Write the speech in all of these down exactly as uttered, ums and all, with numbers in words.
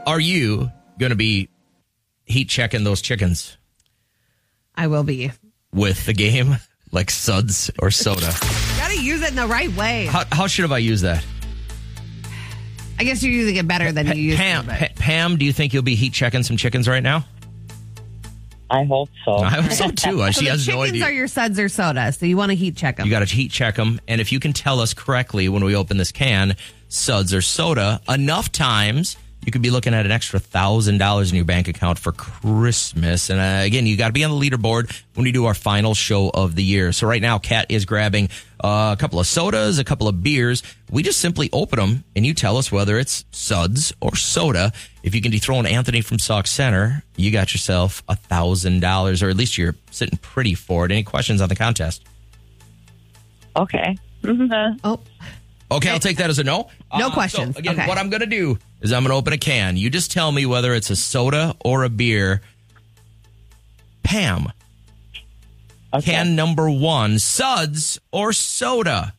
are you going to be heat checking those chickens? I will be. With the game, like suds or soda. You got to use it in the right way. How, how should have I used that? I guess you're using it better than Pa- you used Pam, to. Pa- Pam, do you think you'll be heat checking some chickens right now? I hope so. I hope so too. Uh, So she the has no chickens idea. are your suds or soda, so you want to heat check them. You got to heat check them. And if you can tell us correctly when we open this can, suds or soda, enough times, you could be looking at an extra one thousand dollars in your bank account for Christmas. And uh, again, you got to be on the leaderboard when we do our final show of the year. So right now, Kat is grabbing uh, a couple of sodas, a couple of beers. We just simply open them, and you tell us whether it's suds or soda. If you can dethrone Anthony from Sauk Center, you got yourself one thousand dollars, or at least you're sitting pretty for it. Any questions on the contest? Okay. Mm-hmm. Oh, Okay, I'll take that as a no. No Uh, questions. So again, Okay. what I'm going to do is I'm going to open a can. You just tell me whether it's a soda or a beer. Pam, Okay. can number one, suds or soda?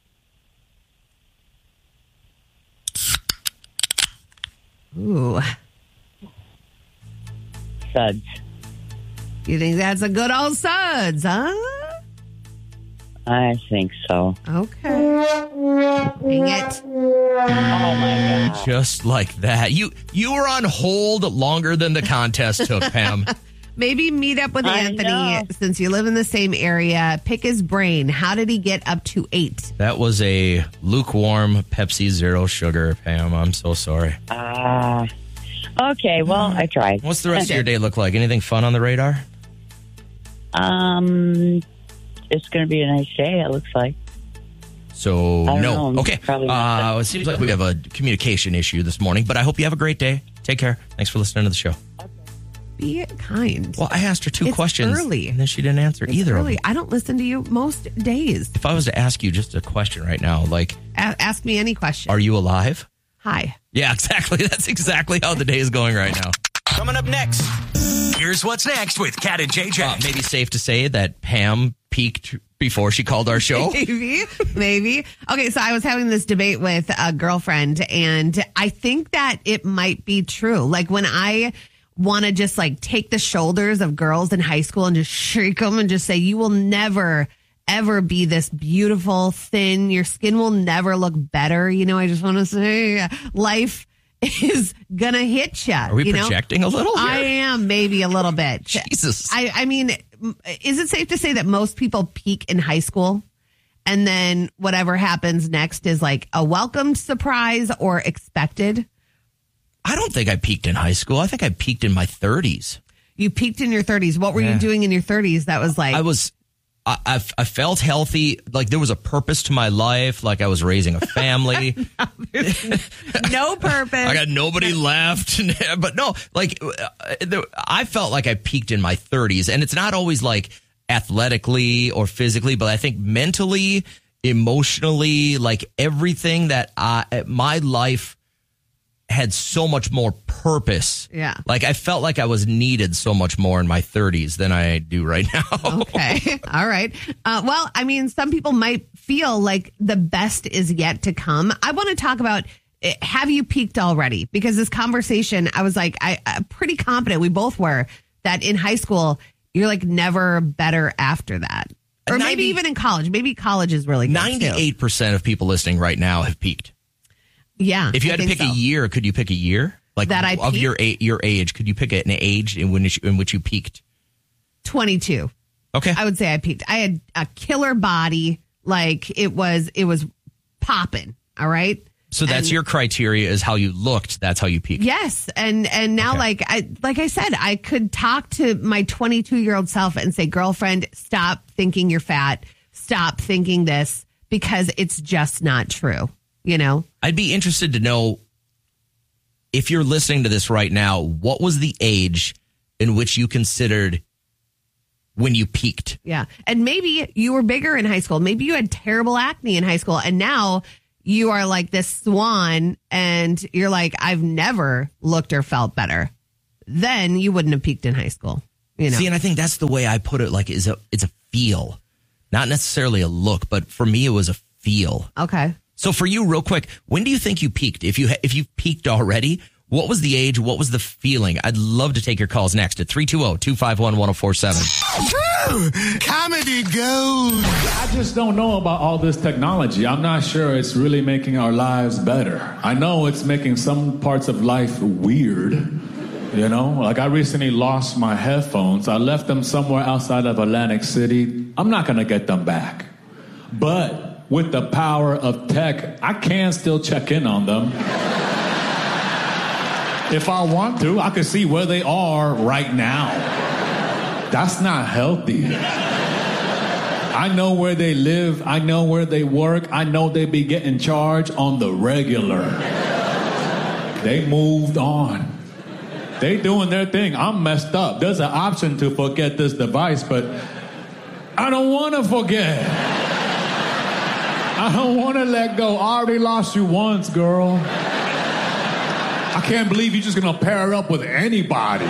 ooh. Suds. You think that's a good old suds, huh? I think so. Okay. Dang it. Oh, my God. Just like that. You you were on hold longer than the contest took, Pam. Maybe meet up with I Anthony know. since you live in the same area. Pick his brain. How did he get up to eight? That was a lukewarm Pepsi Zero Sugar, Pam. I'm so sorry. Ah. okay, well, I tried. What's the rest of your day look like? Anything fun on the radar? Um, it's going to be a nice day, it looks like. So, I don't no. know. Okay. Probably not. Uh, it seems like we have a communication issue this morning, but I hope you have a great day. Take care. Thanks for listening to the show. Be kind. Well, I asked her two It's questions. early. And then she didn't answer It's either early. of them. I don't listen to you most days. If I was to ask you just a question right now, like, A- ask me any question. are you alive? Hi. Yeah, exactly. That's exactly how the day is going right now. Coming up next, here's what's next with Kat and J J. Uh, maybe safe to say that Pam peaked before she called our show. Maybe, maybe. Okay, so I was having this debate with a girlfriend, and I think that it might be true. Like when I want to just like take the shoulders of girls in high school and just shake them and just say, you will never, ever be this beautiful, thin. Your skin will never look better. You know, I just want to say life is going to hit you. Are we you know? projecting a little here? I am, maybe a little bit. Jesus. I, I mean, is it safe to say that most people peak in high school and then whatever happens next is like a welcomed surprise or expected? I don't think I peaked in high school. I think I peaked in my thirties. You peaked in your thirties. What were Yeah. you doing in your thirties that was like, I was, I, I, I felt healthy. Like there was a purpose to my life. Like I was raising a family. no purpose? I got nobody left. But no, like uh, there- I felt like I peaked in my thirties. And it's not always like athletically or physically, but I think mentally, emotionally, like everything that I, my life had so much more purpose. Yeah. Like I felt like I was needed so much more in my thirties than I do right now. Okay. All right. Uh, well, I mean, some people might feel like the best is yet to come. I want to talk about, eh, have you peaked already? Because this conversation, I was like, I, I'm pretty confident we both were that in high school, you're like never better after that. Or A maybe ninety even in college. Maybe college is really good too. ninety-eight percent of people listening right now have peaked. Yeah. If you I had to think pick so. a year, could you pick a year? Like That I of your peaked? a- your age, could you pick an age in which in which you peaked? twenty-two. Okay. I would say I peaked. I had a killer body. Like it was, it was popping. All right. So that's And- your criteria is how you looked. That's how you peaked. Yes, and and now Okay. like I like I said, I could talk to my twenty-two year old self and say, girlfriend, stop thinking you're fat. Stop thinking this because it's just not true. You know, I'd be interested to know if you're listening to this right now, what was the age in which you considered when you peaked? yeah. And maybe you were bigger in high school. Maybe you had terrible acne in high school, and now you are like this swan, and you're like, I've never looked or felt better. Then you wouldn't have peaked in high school. You know, See, and I think that's the way I put it. Like, is a it's a feel, not necessarily a look, but for me, it was a feel. okay. So for you, real quick, when do you think you peaked? If you ha- if you peaked already, What was the age? What was the feeling? I'd love to take your calls next at three two zero, two five one, one zero four seven. Comedy gold. I just don't know about all this technology. I'm not sure it's really making our lives better. I know it's making some parts of life weird. You know, like I recently lost my headphones. I left them somewhere outside of Atlantic City. I'm not going to get them back. But with the power of tech, I can still check in on them. If I want to, I can see where they are right now. That's not healthy. I know where they live. I know where they work. I know they be getting charged on the regular. They moved on. They doing their thing. I'm messed up. There's an option to forget this device, but I don't want to forget. I don't want to let go. I already lost you once, girl. I can't believe you're just going to pair up with anybody.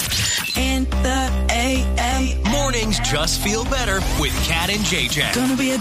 In the A M. Mornings just feel better with Cat and J J. Gonna be a